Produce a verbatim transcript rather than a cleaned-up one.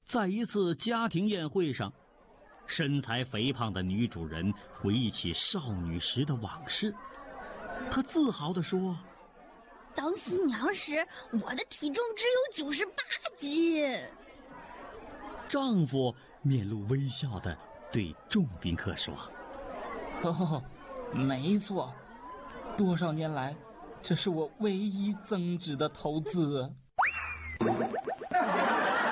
在一次家庭宴会上，身材肥胖的女主人回忆起少女时的往事，她自豪地说： 当新娘时，我的体重只有九十八斤。 丈夫面露微笑地对众宾客说： 哦，没错，多少年来，这是我唯一增值的投资。